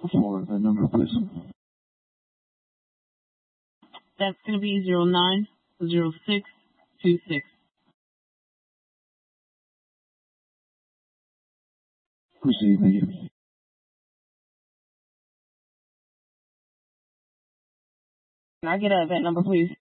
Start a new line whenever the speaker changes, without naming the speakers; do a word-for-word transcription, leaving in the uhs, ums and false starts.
For the number, please.
That's going to be zero nine zero six two six.
Proceed, thank you.
Can I get a event number, please?